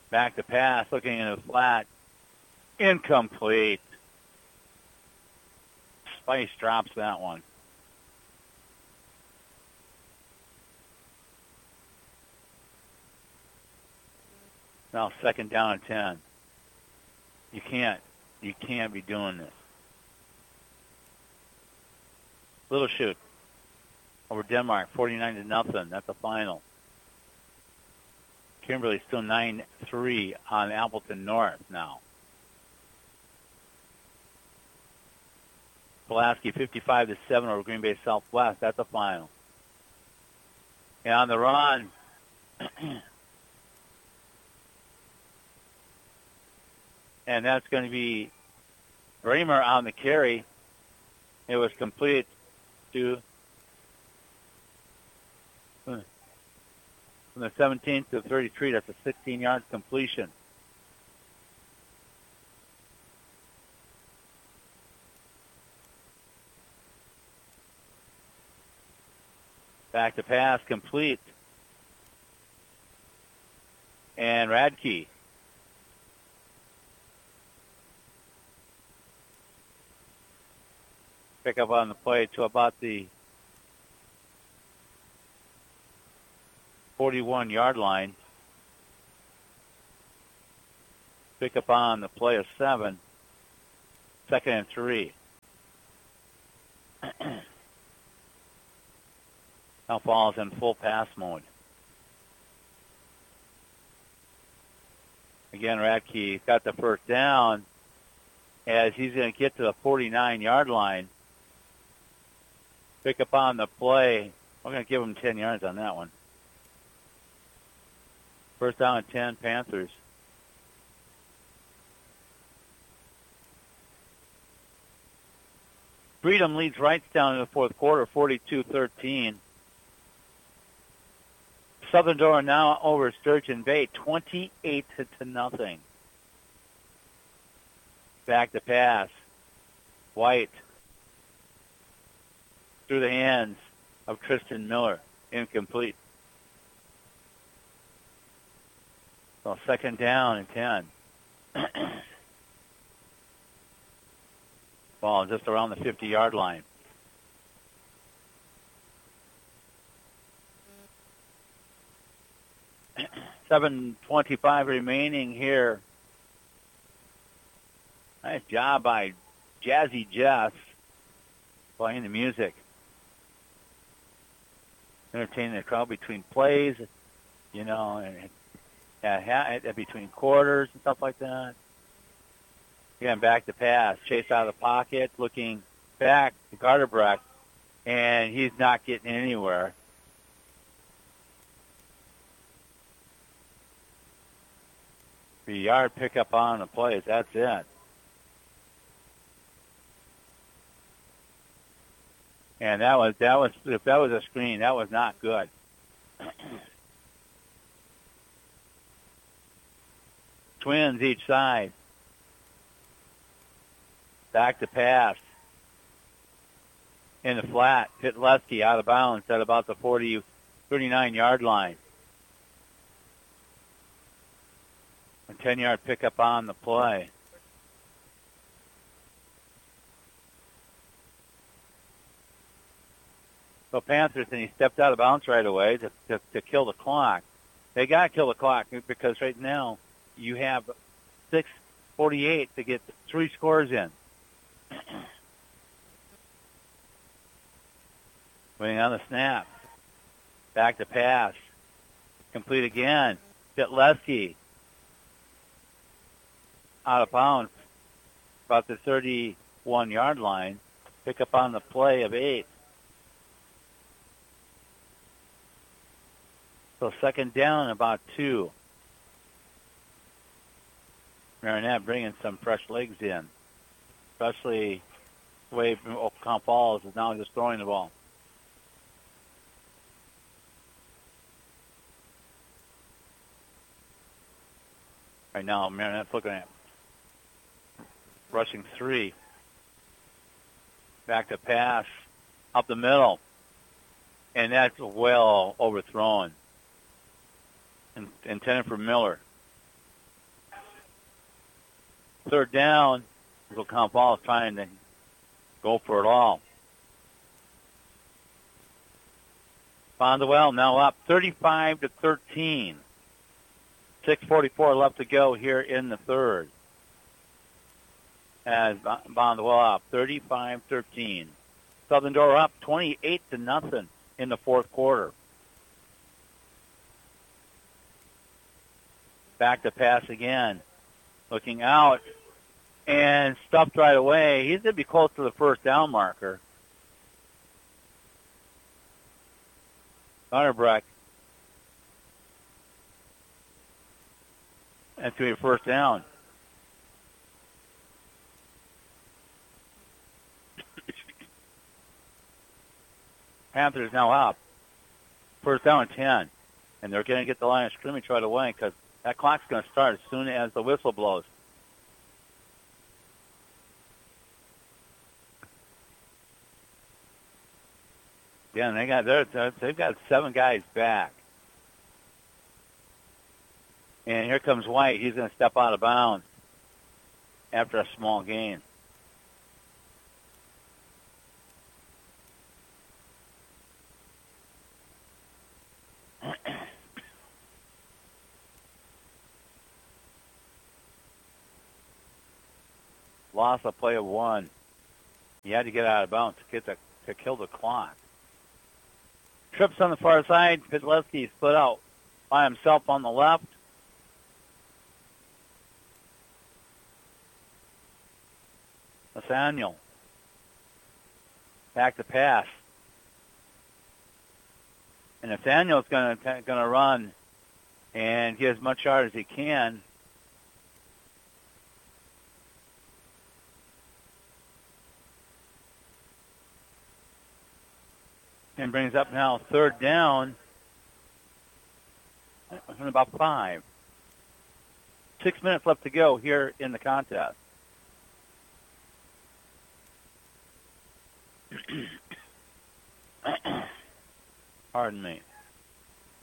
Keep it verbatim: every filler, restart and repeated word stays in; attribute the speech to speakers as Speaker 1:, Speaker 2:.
Speaker 1: Back to pass, looking in the flat. Incomplete. Spice drops that one. Now second down and ten. You can't, you can't be doing this. Little Shoot over Denmark, forty-nine to nothing. That's the final. Kimberly still nine three on Appleton North now. Pulaski fifty-five to seven over Green Bay Southwest. That's the final. And on the run, and that's going to be Bramer on the carry. It was complete to from the seventeen to the thirty-three. That's a sixteen-yard completion. Back to pass, complete. And Radke. Pick up on the play to about the forty-one-yard line. Pick up on the play of seven. Second and three. Now falls in full pass mode. Again, Radke got the first down as he's going to get to the forty-nine-yard line. Pick up on the play. We're going to give him ten yards on that one. First down and ten, Panthers. Freedom leads Wrightstown in the fourth quarter, forty-two thirteen. Southern Door now over Sturgeon Bay, twenty-eight to nothing. Back to pass. White. Through the hands of Tristan Miller. Incomplete. So second down and ten. Ball just around the fifty-yard line. seven twenty-five remaining here. Nice job by Jazzy Jess playing the music. Entertaining the crowd between plays, you know, and uh, between quarters and stuff like that. Again, back to pass. Chase out of the pocket, looking back to Garterbrecht, and he's not getting anywhere. The yard pickup on the plays. That's it. And that was that was if that was a screen, that was not good. Twins each side. Back to pass. In the flat. Pitlesky out of bounds at about the forty, thirty-nine-yard line. A ten-yard pickup on the play. So Panthers, and he stepped out of bounds right away to, to, to kill the clock. They got to kill the clock because right now you have six forty-eight to get three scores in. Waiting on the snap. Back to pass. Complete again. Pitlesky. Out of bounds. About the thirty-one-yard line. Pick up on the play of eight. So second down, about two. Marinette bringing some fresh legs in, especially the way Oakcomp Falls is now just throwing the ball. Right now, Marinette's looking at rushing three. Back to pass, up the middle, and that's well overthrown. Intended for Miller. third down, Camp Hall is trying to go for it all. Bondwell now up thirty-five to thirteen. six forty-four left to go here in the third. As Bondwell up thirty-five thirteen. Southern Door up twenty-eight to nothing in the fourth quarter. Back to pass again. Looking out and stuffed right away. He's going to be close to the first down marker. Unterbrecht. That's going to be a first down. Panthers now up. First down and ten. And they're going to get the line of scrimmage right away because that clock's going to start as soon as the whistle blows. Yeah, and they got they're, they've got seven guys back. And here comes White. He's going to step out of bounds after a small gain. Lost a play of one. He had to get out of bounds to get the, to kill the clock. Trips on the far side. Pitlevsky split out by himself on the left. Nathaniel. Back to pass. And Nathaniel's going to going to run and get as much yard as he can. And brings up now third down from about five. Six minutes left to go here in the contest. Pardon me.